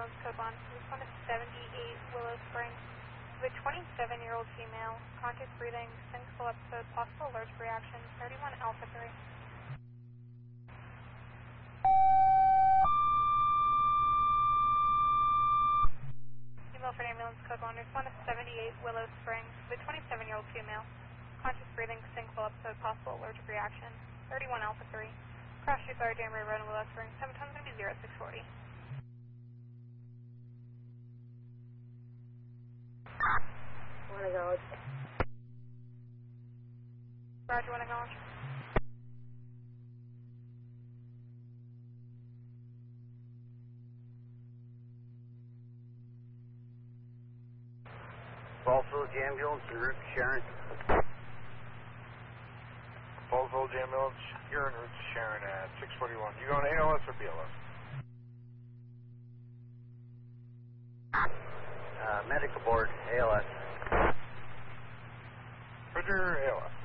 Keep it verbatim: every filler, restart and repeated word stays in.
ambulance code one. This one is seventy-eight Willow Springs. The twenty-seven-year-old female, conscious breathing, single episode, possible allergic reaction, thirty-one Alpha three. Email for ambulance code one. This one is seventy-eight Willow Springs. The twenty-seven-year-old female, conscious breathing, single episode, possible allergic reaction, thirty-one Alpha three. Crash two Fire Jamboree Road in Willow Springs. Seven times gonna be zero six forty. One acknowledge. Roger, one acknowledge. Falls Village Ambulance en route to Sharon. Falls Village Ambulance, you're en route to Sharon at six forty-one. You going A L S or B L S? Uh, medical board, A L S. Roger, A L S.